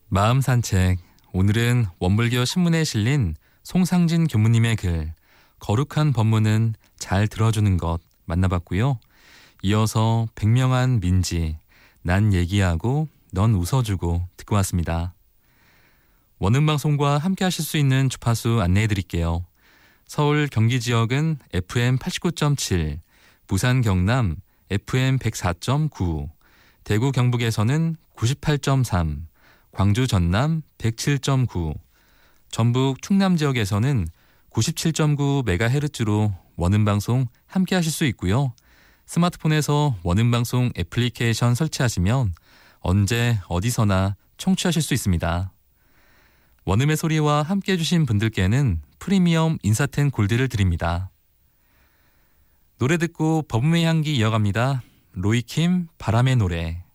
마음 산책. 오늘은 원불교 신문에 실린 송상진 교무님의 글 거룩한 법문은 잘 들어주는 것 만나봤고요. 이어서 백명한 민지 난 얘기하고 넌 웃어주고 듣고 왔습니다. 원음방송과 함께 하실 수 있는 주파수 안내해드릴게요. 서울 경기 지역은 FM 89.7, 부산 경남 FM 104.9, 대구 경북에서는 98.3, 광주 전남 107.9, 전북 충남 지역에서는 97.9MHz로 원음방송 함께 하실 수 있고요. 스마트폰에서 원음방송 애플리케이션 설치하시면 언제 어디서나 청취하실 수 있습니다. 원음의 소리와 함께 해주신 분들께는 프리미엄 인사텐 골드를 드립니다. 노래 듣고 법음의 향기 이어갑니다. 로이킴 바람의 노래.